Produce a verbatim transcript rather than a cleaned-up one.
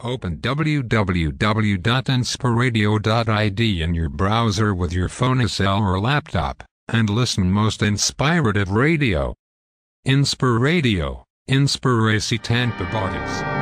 Open w w w dot inspiradio dot i d in your browser with your phone, cell or laptop, and listen most inspirative radio. Inspiradio, Inspiracy Tanpa Borders.